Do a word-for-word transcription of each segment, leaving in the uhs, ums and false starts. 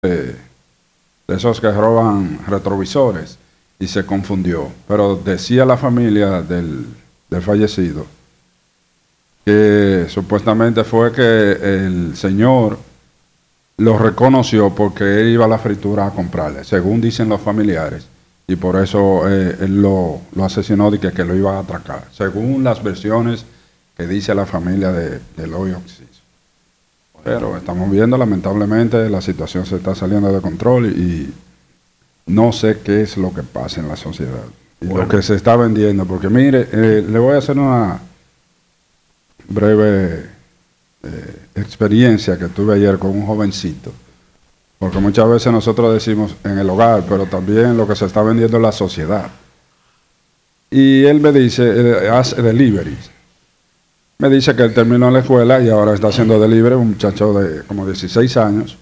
de, de esos que roban retrovisores y se confundió. Pero decía la familia del, del fallecido que supuestamente fue que el señor lo reconoció porque él iba a la fritura a comprarle, según dicen los familiares, y por eso eh, él lo, lo asesinó de que, que lo iba a atracar, según las versiones que dice la familia de, de Eloy Oxis. Pero estamos viendo, lamentablemente, la situación se está saliendo de control y no sé qué es lo que pasa en la sociedad y bueno, lo que se está vendiendo, porque mire, eh, le voy a hacer una breve eh, experiencia que tuve ayer con un jovencito, porque muchas veces nosotros decimos en el hogar, pero también lo que se está vendiendo en la sociedad. Y él me dice, eh, hace deliveries. Me dice que él terminó en la escuela y ahora está haciendo delivery, un muchacho de como dieciséis años,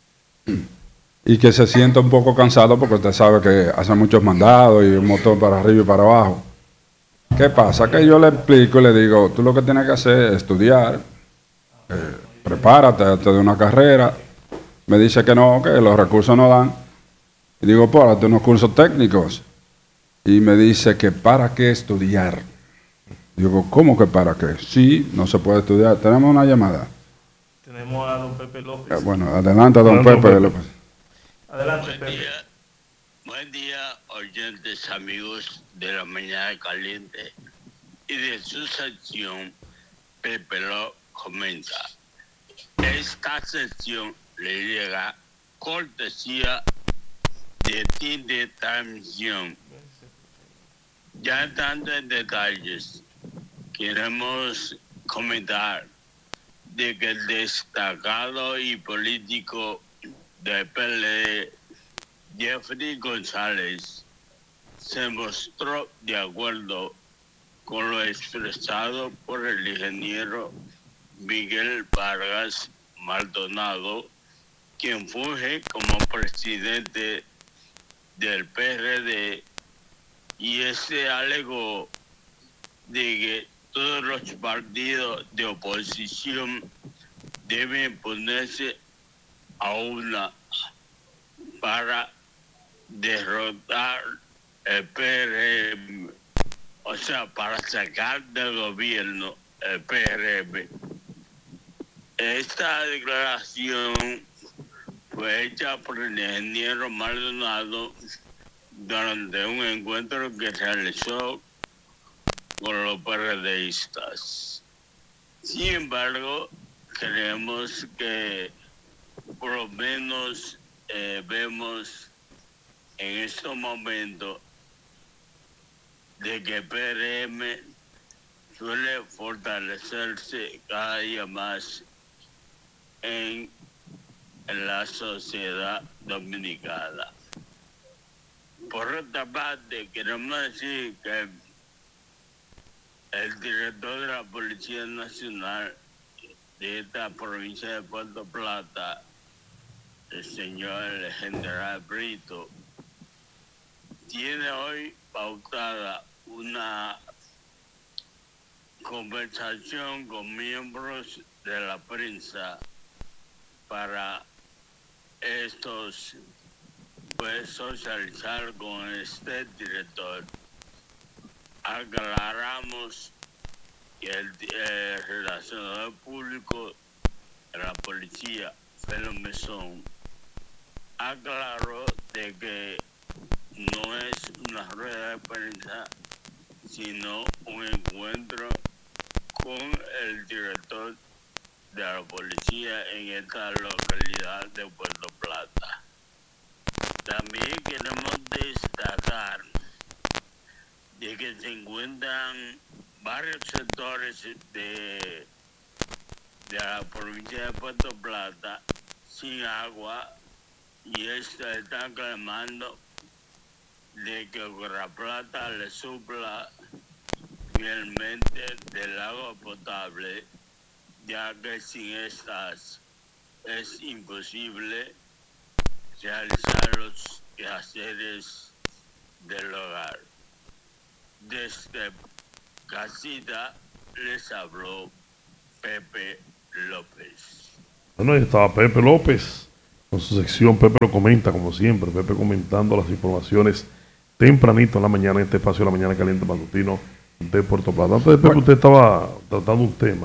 y que se siente un poco cansado porque usted sabe que hace muchos mandados y un motor para arriba y para abajo. ¿Qué pasa? Que yo le explico y le digo, tú lo que tienes que hacer es estudiar, eh, prepárate, hazte de una carrera. Me dice que no, que los recursos no dan. Y digo, párate unos cursos técnicos. Y me dice que para qué estudiar. Digo, ¿cómo que para qué? Sí, no se puede estudiar. Tenemos una llamada. Tenemos a don Pepe López. Eh, bueno, adelante, don Bueno, Pepe, Pepe. López. Adelante, Buen Pepe. día, buen día, oyentes amigos de la mañana caliente. Y de su sección, Pepe lo comenta. Esta sección le llega cortesía de Tinte Transmisión. Ya entrando en detalles, queremos comentar de que el destacado y político del P L D, Jeffrey González, se mostró de acuerdo con lo expresado por el ingeniero Miguel Vargas Maldonado, quien funge como presidente del P R D, y este alegó de que todos los partidos de oposición deben ponerse a una para derrotar el P R M, o sea, para sacar del gobierno el P R M. Esta declaración fue hecha por el ingeniero Maldonado durante un encuentro que realizó con los PRDistas. Sin embargo, creemos que por lo menos eh, vemos en estos momentos de que el P R M suele fortalecerse cada día más en, en la sociedad dominicana. Por otra parte, queremos decir que el director de la Policía Nacional de esta provincia de Puerto Plata, el señor general Brito, tiene hoy pautada una conversación con miembros de la prensa para estos, pues, socializar con este director. Aclaramos que el, el relacionador público de la policía, Felo Mesón, aclaró de que no es una rueda de prensa, sino un encuentro con el director de la policía en esta localidad de Puerto Plata. También queremos destacar de que se encuentran varios sectores de, de la provincia de Puerto Plata sin agua, y esto está clamando de que Corra Plata le supla fielmente del agua potable, ya que sin estas es imposible realizar los quehaceres del hogar. Desde casita les habló Pepe López. Bueno, ahí estaba Pepe López con su sección Pepe lo comenta, como siempre, Pepe comentando las informaciones tempranito en la mañana, en este espacio de la mañana caliente matutino de Puerto Plata. Antes de Pepe, bueno, usted estaba tratando un tema.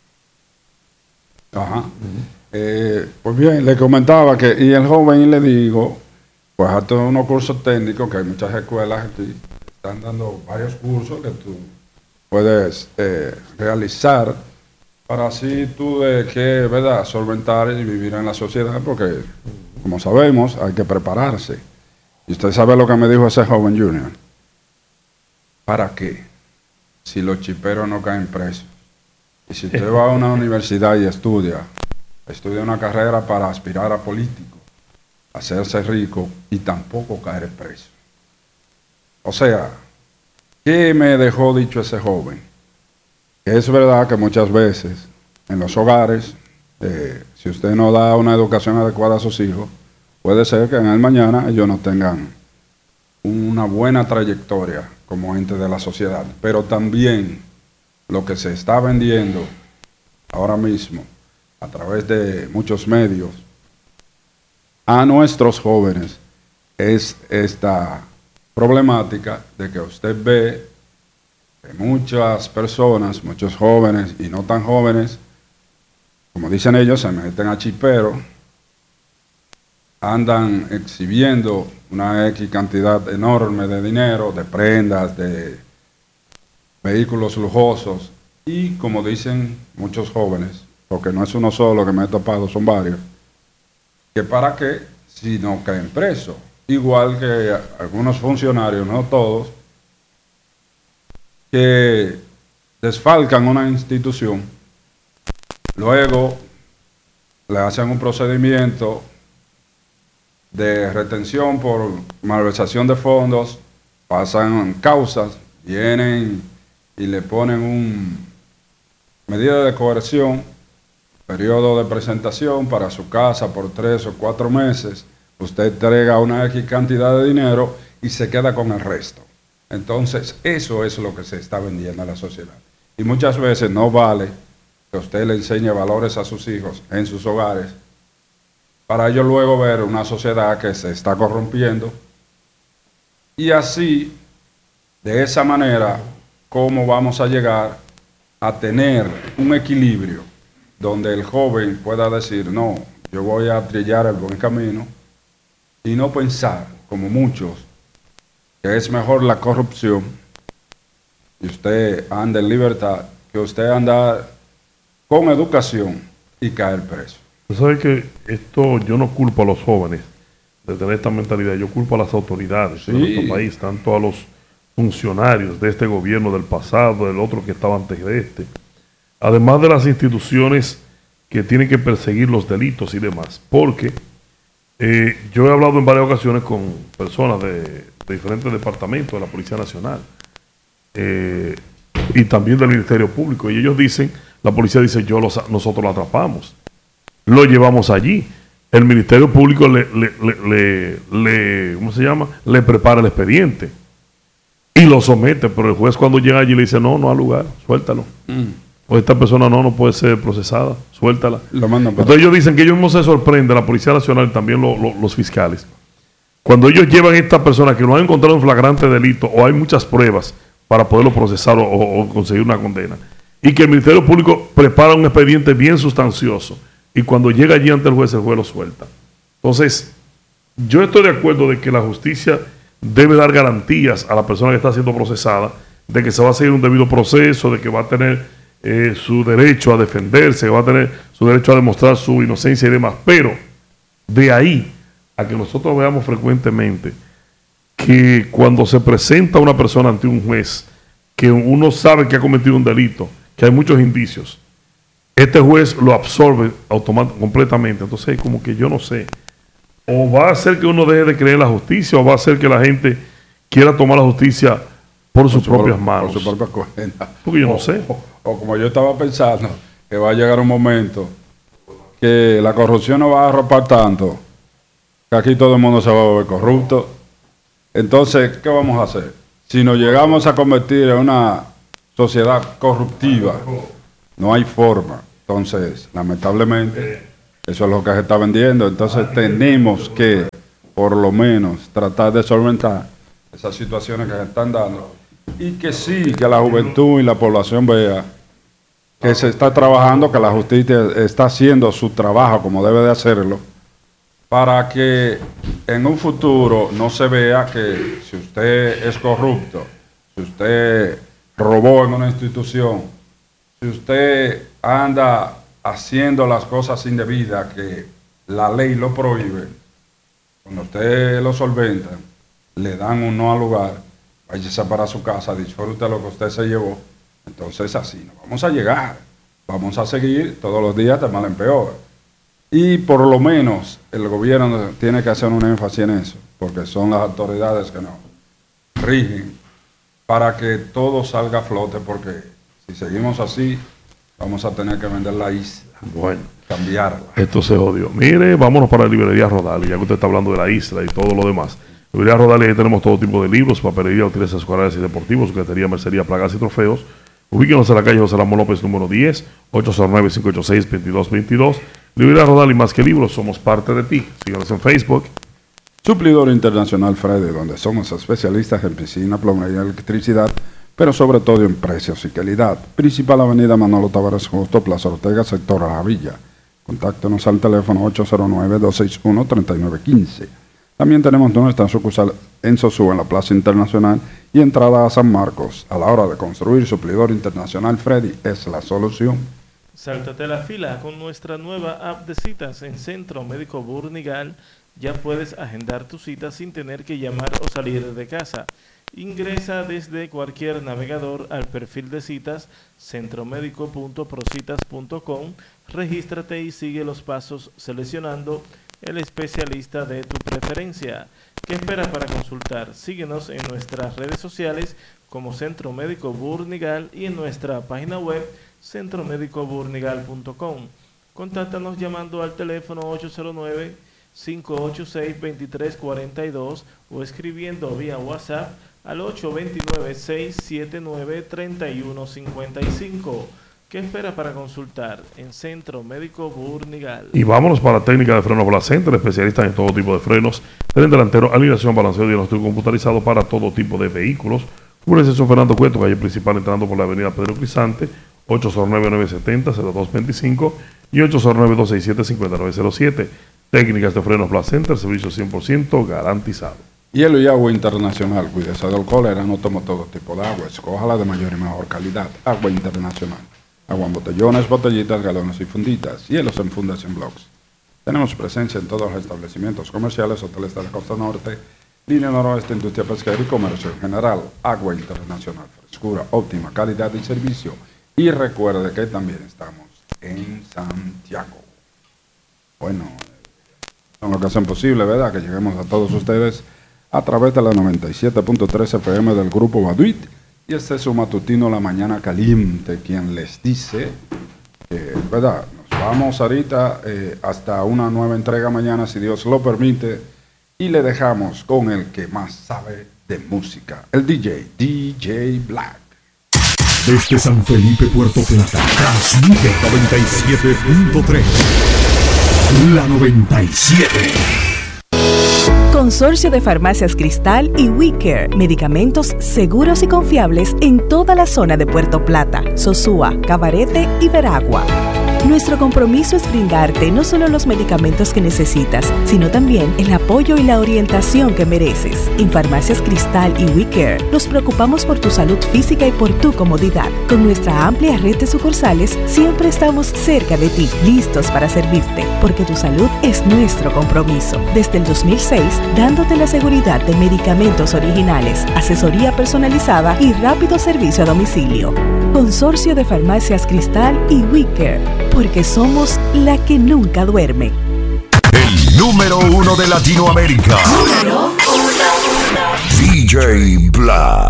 Ajá. Uh-huh. eh, pues bien, le comentaba que, y el joven le digo, pues a todos unos cursos técnicos, que hay muchas escuelas aquí, están dando varios cursos que tú puedes eh, realizar para así tú de que, ¿verdad?, solventar y vivir en la sociedad, porque, como sabemos, hay que prepararse. Y usted sabe lo que me dijo ese joven Junior. ¿Para qué? Si los chiperos no caen presos. Y si usted va a una universidad y estudia, estudia una carrera para aspirar a político, hacerse rico y tampoco caer preso. O sea, ¿qué me dejó dicho ese joven? Que es verdad que muchas veces en los hogares, eh, si usted no da una educación adecuada a sus hijos, puede ser que en el mañana ellos no tengan una buena trayectoria como ente de la sociedad. Pero también lo que se está vendiendo ahora mismo a través de muchos medios a nuestros jóvenes es esta problemática de que usted ve que muchas personas, muchos jóvenes y no tan jóvenes, como dicen ellos, se meten a chipero, andan exhibiendo una X cantidad enorme de dinero, de prendas, de vehículos lujosos, y como dicen muchos jóvenes, porque no es uno solo que me he topado, son varios, que para qué si no caen presos, igual que algunos funcionarios, no todos, que desfalcan una institución, luego le hacen un procedimiento de retención por malversación de fondos, pasan causas, vienen y le ponen un medida de coerción, periodo de presentación para su casa por tres o cuatro meses, usted entrega una X cantidad de dinero y se queda con el resto. Entonces, eso es lo que se está vendiendo a la sociedad. Y muchas veces no vale que usted le enseñe valores a sus hijos en sus hogares, para ellos luego ver una sociedad que se está corrompiendo. Y así, de esa manera, ¿cómo vamos a llegar a tener un equilibrio donde el joven pueda decir, no, yo voy a trillar el buen camino, y no pensar, como muchos, que es mejor la corrupción y usted anda en libertad que usted anda con educación y caer preso? Usted sabe que esto, yo no culpo a los jóvenes de tener esta mentalidad, yo culpo a las autoridades sí. de nuestro país, tanto a los funcionarios de este gobierno del pasado, del otro que estaba antes de este, además de las instituciones que tienen que perseguir los delitos y demás, porque eh, yo he hablado en varias ocasiones con personas de, de diferentes departamentos de la Policía Nacional eh, y también del Ministerio Público, y ellos dicen, la policía dice, yo los, nosotros lo atrapamos, lo llevamos allí, el Ministerio Público le, le, le, le, le ¿cómo se llama? Le prepara el expediente y lo somete, pero el juez cuando llega allí le dice, no, no ha lugar, suéltalo. Mm. O esta persona no, no puede ser procesada, suéltala. Lo mandan para... Entonces ellos dicen que ellos mismos se sorprenden, la Policía Nacional y también lo, lo, los fiscales, cuando ellos llevan a esta persona que no han encontrado un flagrante delito o hay muchas pruebas para poderlo procesar o, o, o conseguir una condena, y que el Ministerio Público prepara un expediente bien sustancioso, y cuando llega allí ante el juez, el juez lo suelta. Entonces, yo estoy de acuerdo de que la justicia debe dar garantías a la persona que está siendo procesada, de que se va a seguir un debido proceso, de que va a tener eh, su derecho a defenderse, que va a tener su derecho a demostrar su inocencia y demás. Pero, de ahí a que nosotros veamos frecuentemente que cuando se presenta una persona ante un juez, que uno sabe que ha cometido un delito, que hay muchos indicios, este juez lo absorbe automáticamente, completamente. Entonces, como que yo no sé, o va a hacer que uno deje de creer en la justicia, o va a hacer que la gente quiera tomar la justicia por, por sus su propias por, manos. Por su propia cuenta. Porque yo o, no sé. O, o como yo estaba pensando, que va a llegar un momento que la corrupción no va a arropar tanto, que aquí todo el mundo se va a volver corrupto. Entonces, ¿qué vamos a hacer? Si nos llegamos a convertir en una sociedad corruptiva, no hay forma. Entonces, lamentablemente, Eso es lo que se está vendiendo. Entonces tenemos que, por lo menos, tratar de solventar esas situaciones que se están dando. Y que sí, que la juventud y la población vea que se está trabajando, que la justicia está haciendo su trabajo como debe de hacerlo, para que en un futuro no se vea que si usted es corrupto, si usted robó en una institución, si usted anda haciendo las cosas indebidas que la ley lo prohíbe, cuando usted lo solventa, le dan un no al lugar, váyase para su casa, disfrute lo que usted se llevó. Entonces así no vamos a llegar, vamos a seguir todos los días de mal en peor. Y por lo menos el gobierno tiene que hacer un énfasis en eso, porque son las autoridades que nos rigen para que todo salga a flote, porque si seguimos así, vamos a tener que vender la isla. Bueno, cambiarla. Esto se jodió. Mire, vámonos para la librería Rodali, ya que usted está hablando de la isla y todo lo demás. Librería Rodali, ahí tenemos todo tipo de libros, papelería, útiles escolares y deportivos, sujetería, mercería, plagas y trofeos. Ubíquenos en la calle José Ramón López, número diez, ocho cero nueve, cinco ocho seis, dos dos dos dos. Librería Rodali, más que libros, somos parte de ti. Síganos en Facebook. Suplidor Internacional Freddy, donde somos especialistas en piscina, plomería y electricidad, pero sobre todo en precios y calidad. Principal Avenida Manolo Tavares Justo, Plaza Ortega, sector La Villa. Contáctenos al teléfono ocho cero nueve, dos seis uno, tres nueve uno cinco. También tenemos nuestra sucursal en Sosúa, en la Plaza Internacional, y entrada a San Marcos. A la hora de construir, Suplidor Internacional Freddy es la solución. Sáltate la fila con nuestra nueva app de citas en Centro Médico Burnigal. Ya puedes agendar tu cita sin tener que llamar o salir de casa. Ingresa desde cualquier navegador al perfil de citas centromédico punto procitas punto com, regístrate y sigue los pasos seleccionando el especialista de tu preferencia. ¿Qué esperas para consultar? Síguenos en nuestras redes sociales como Centro Médico Burnigal y en nuestra página web centro médico burnigal punto com. Contáctanos llamando al teléfono ocho cero nueve, cinco ocho seis, dos tres cuatro dos o escribiendo vía WhatsApp al ocho dos nueve, seis siete nueve, tres uno cinco cinco. ¿Qué espera para consultar en Centro Médico Burnigal? Y vámonos para la técnica de frenos Blast Center, especialistas en todo tipo de frenos, tren delantero, alineación, balanceo y diagnóstico computarizado para todo tipo de vehículos. Cúbrese San Fernando Cueto, calle principal, entrando por la avenida Pedro Crisante, ocho cero nueve, nueve siete cero, cero dos dos cinco y ocho cero nueve, dos seis siete, cinco nueve cero siete. Técnicas de frenos Blast Center, servicio cien por ciento garantizado. Hielo y agua internacional, cuídese del cólera, no toma todo tipo de agua, escójala de mayor y mejor calidad. Agua internacional. Agua en botellones, botellitas, galones y funditas. Hielos en fundas y en blocks. Tenemos presencia en todos los establecimientos comerciales, hoteles de la costa norte, línea noroeste, industria pesquera y comercio en general. Agua internacional, frescura, óptima calidad y servicio. Y recuerde que también estamos en Santiago. Bueno, son lo que hacen posible, ¿verdad? Que lleguemos a todos ustedes a través de la noventa y siete punto tres F M del Grupo Baduit. Y este es su matutino La Mañana Caliente, quien les dice, eh, ¿verdad? Nos vamos ahorita eh, hasta una nueva entrega mañana, si Dios lo permite, y le dejamos con el que más sabe de música, el D J, D J Black. Desde San Felipe, Puerto Plata, transmite noventa y siete punto tres. La noventa y siete. Consorcio de Farmacias Cristal y WeCare, medicamentos seguros y confiables en toda la zona de Puerto Plata, Sosúa, Cabarete y Veragua. Nuestro compromiso es brindarte no solo los medicamentos que necesitas, sino también el apoyo y la orientación que mereces. En Farmacias Cristal y WeCare nos preocupamos por tu salud física y por tu comodidad. Con nuestra amplia red de sucursales, siempre estamos cerca de ti, listos para servirte, porque tu salud es nuestro compromiso. Desde el dos mil seis, dándote la seguridad de medicamentos originales, asesoría personalizada y rápido servicio a domicilio. Consorcio de Farmacias Cristal y WeCare, porque somos la que nunca duerme. El número uno de Latinoamérica. D J Black.